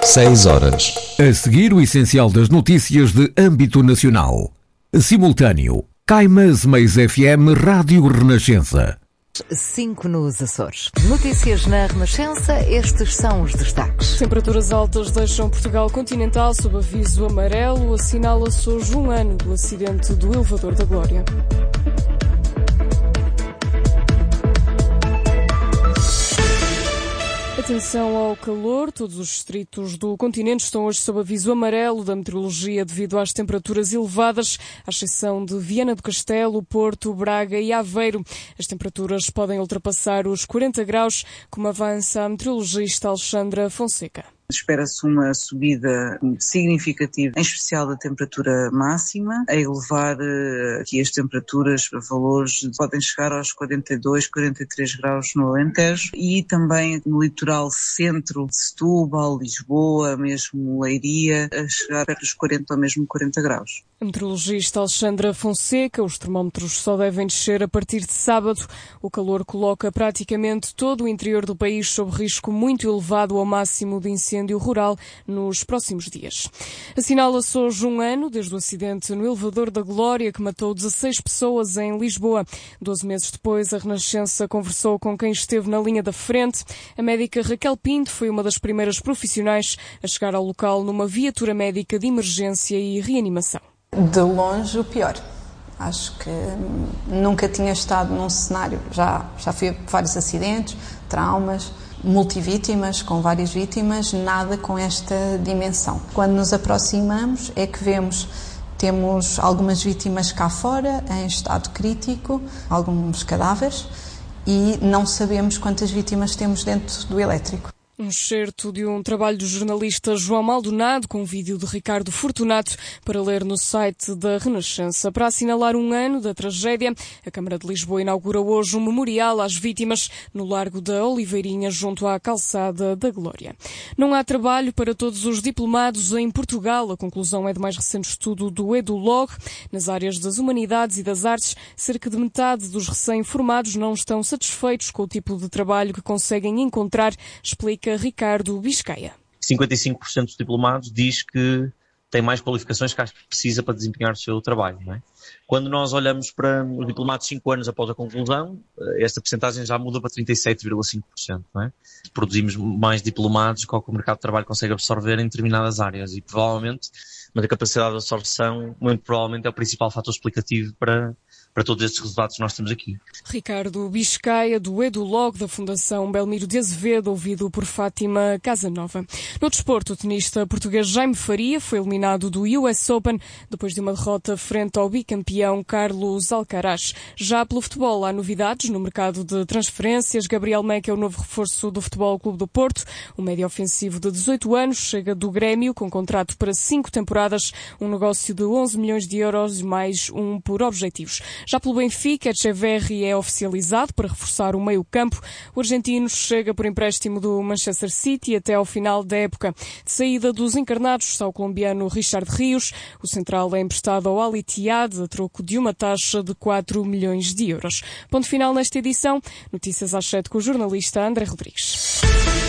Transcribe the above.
6 horas. A seguir, o essencial das notícias de âmbito nacional. Simultâneo. Caimas Mais FM Rádio Renascença. 5 nos Açores. Notícias na Renascença, estes são os destaques. Temperaturas altas deixam Portugal continental sob aviso amarelo. Assinala-se hoje 1 ano do acidente do elevador da Glória. Atenção ao calor, todos os distritos do continente estão hoje sob aviso amarelo da meteorologia devido às temperaturas elevadas, à exceção de Viana do Castelo, Porto, Braga e Aveiro. As temperaturas podem ultrapassar os 40 graus, como avança a meteorologista Alexandra Fonseca. Espera-se uma subida significativa, em especial da temperatura máxima, a elevar aqui as temperaturas a valores que podem chegar aos 42, 43 graus no Alentejo e também no litoral centro de Setúbal, Lisboa, mesmo Leiria, a chegar perto dos 40 ou mesmo 40 graus. A meteorologista Alexandra Fonseca, os termómetros só devem descer a partir de sábado. O calor coloca praticamente todo o interior do país sob risco muito elevado ao máximo de incêndio rural nos próximos dias. Assinala-se hoje 1 ano desde o acidente no elevador da Glória que matou 16 pessoas em Lisboa. 12 meses depois, a Renascença conversou com quem esteve na linha da frente. A médica Raquel Pinto foi uma das primeiras profissionais a chegar ao local numa viatura médica de emergência e reanimação. De longe o pior. Acho que nunca tinha estado num cenário, já fui a vários acidentes, traumas, multivítimas, com várias vítimas, nada com esta dimensão. Quando nos aproximamos é que temos algumas vítimas cá fora, em estado crítico, alguns cadáveres, e não sabemos quantas vítimas temos dentro do elétrico. Um excerto de um trabalho do jornalista João Maldonado com um vídeo de Ricardo Fortunato para ler no site da Renascença. Para assinalar 1 ano da tragédia, a Câmara de Lisboa inaugura hoje um memorial às vítimas no Largo da Oliveirinha, junto à Calçada da Glória. Não há trabalho para todos os diplomados em Portugal. A conclusão é do mais recente estudo do EduLog. Nas áreas das humanidades e das artes, cerca de metade dos recém-formados não estão satisfeitos com o tipo de trabalho que conseguem encontrar, explica Ricardo Biscaia. 55% dos diplomados diz que tem mais qualificações que acho que precisa para desempenhar o seu trabalho, não é? Quando nós olhamos para os diplomados 5 anos após a conclusão, esta percentagem já muda para 37,5%, não é? Produzimos mais diplomados do que o mercado de trabalho consegue absorver em determinadas áreas e provavelmente, mas a capacidade de absorção, muito provavelmente é o principal fator explicativo para todos estes resultados que nós temos aqui. Ricardo Biscaia, do EduLog, da Fundação Belmiro de Azevedo, ouvido por Fátima Casanova. No desporto, o tenista português Jaime Faria foi eliminado do US Open depois de uma derrota frente ao bicampeão Carlos Alcaraz. Já pelo futebol, há novidades no mercado de transferências. Gabriel Meca é o novo reforço do Futebol Clube do Porto. O médio ofensivo de 18 anos chega do Grêmio com contrato para 5 temporadas, um negócio de 11 milhões de euros mais um por objetivos. Já pelo Benfica, Echeverri é oficializado para reforçar o meio-campo. O argentino chega por empréstimo do Manchester City até ao final da época. De saída dos encarnados está o colombiano Richard Rios. O central é emprestado ao Al Ittihad a troco de uma taxa de 4 milhões de euros. Ponto final nesta edição. Notícias às 7 com o jornalista André Rodrigues.